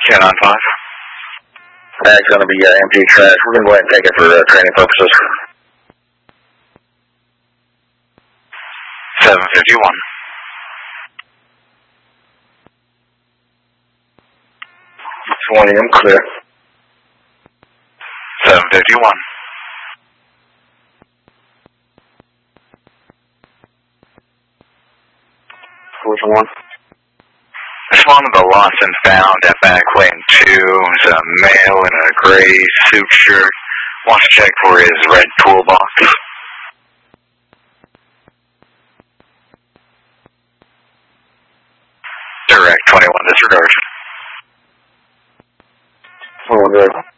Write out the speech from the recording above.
10-5. That's going to be empty trash. We're going to go ahead and take it for training purposes. 751. I'm clear. 751. One. Respond to the lost and found at back lane 2. Is a male in a gray suit shirt. Wants to check for his red toolbox. Direct 21 disregard. Oh, good.